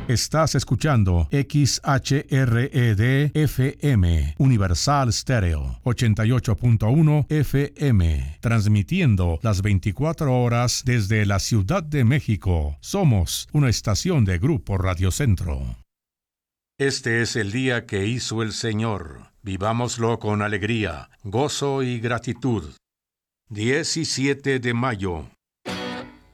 Estás escuchando XHRED-FM, Universal Stereo, 88.1 FM, transmitiendo las 24 horas desde la Ciudad de México. Somos una estación de Grupo Radio Centro. Este es el día que hizo el Señor. Vivámoslo con alegría, gozo y gratitud. 17 de mayo.